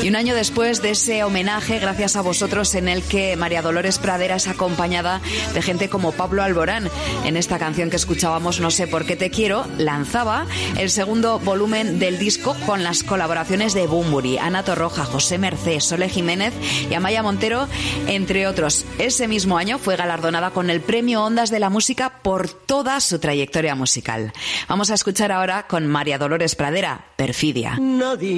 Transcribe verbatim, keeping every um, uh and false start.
Y un año después de ese homenaje, gracias a vosotros, en el que María Dolores Pradera es acompañada de gente como Pablo Alborán, en esta canción que escuchábamos, No sé por qué te quiero, lanzaba el segundo volumen del disco con las colaboraciones de Bunbury, Ana Torroja, José Mercé, Sole Jiménez y Amaya Montero, entre otros. Ese mismo año fue galardonada con el Premio Ondas de la Música por toda su trayectoria musical. Vamos a escuchar ahora con María Dolores Pradera, Perfidia. Nadie